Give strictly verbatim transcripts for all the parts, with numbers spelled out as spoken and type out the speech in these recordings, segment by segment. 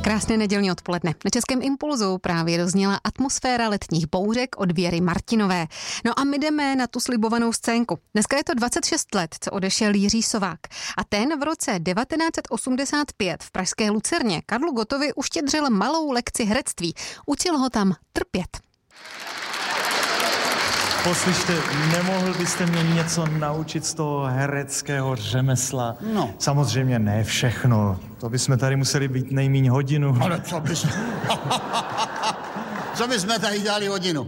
Krásné nedělní odpoledne. Na Českém impulzu právě dozněla Atmosféra letních bouřek od Věry Martinové. No a my jdeme na tu slibovanou scénku. Dneska je to dvacet šest let, co odešel Jiří Sovák. A ten v roce devatenáct set osmdesát pět v pražské Lucerně Karlu Gottovi uštědřil malou lekci herectví. Učil ho tam trpět. Poslyšte, nemohl byste mě něco naučit z toho hereckého řemesla? No. Samozřejmě ne všechno. To bychom tady museli být nejmíň hodinu. Ale co bys... co bychom tady dělali hodinu?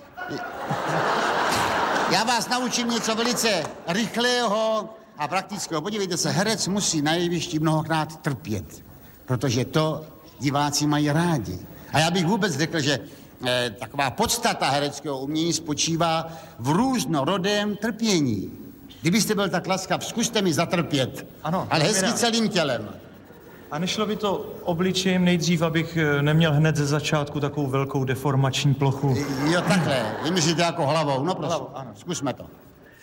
Já vás naučím něco velice rychlého a praktického. Podívejte se, herec musí na jevišti mnohokrát trpět, protože to diváci mají rádi. A já bych vůbec řekl, že eh, taková podstata hereckého umění spočívá v různorodém trpění. Kdybyste byl tak laskav, zkuste mi zatrpět. Ano. Ale hezky celým tělem. A nešlo by to obličejem nejdřív, abych neměl hned ze začátku takovou velkou deformační plochu? Jo, takhle. Vy myslíte jako hlavou. No prosím, Hlavou, ano. Zkusme to.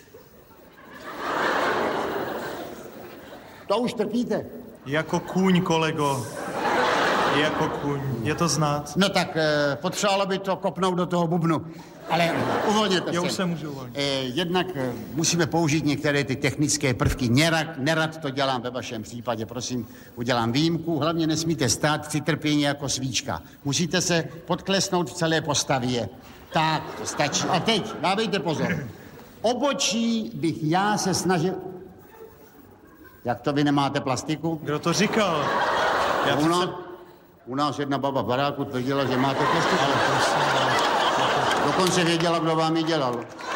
To už trpíte? Jako kůň, kolego. Jako kůň. Je to znát. No tak eh, potřebovalo by to kopnout do toho bubnu. Ale uvolněte Já se. už se můžu uvolnit. Eh, jednak eh, musíme použít některé ty technické prvky. Nerad, nerad to dělám ve vašem případě. Prosím, udělám výjimku. Hlavně nesmíte stát při trpění jako svíčka. Musíte se podklesnout v celé postavě. Tak, to stačí. A teď, dávejte pozor. Obočí bych já se snažil... Jak to vy nemáte plastiku? Kdo to říkal? Já U nás, u nás jedna baba v baráku tvrdila, že máte plastiku. Ale prosím, dokonce věděla, kdo vám ji dělal.